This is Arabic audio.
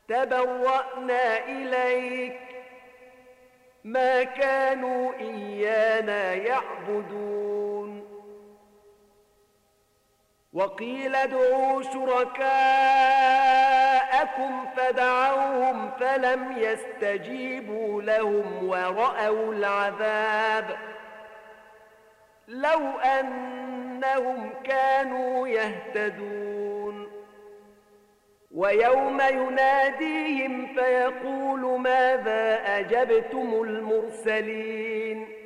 تبرأنا إليك ما كانوا إيانا يعبدون. وقيل ادعوا شركاءكم فدعوهم فلم يستجيبوا لهم ورأوا العذاب لو أنهم كانوا يهتدون. ويوم يناديهم فيقول ماذا أجبتم المرسلين